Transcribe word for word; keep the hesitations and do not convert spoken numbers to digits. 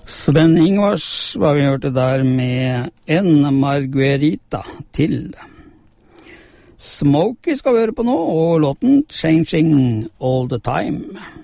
Sven Ingvars var vi hørte der med en marguerita til. Smokey skal vi høre på nå, og låten Changing All The Time.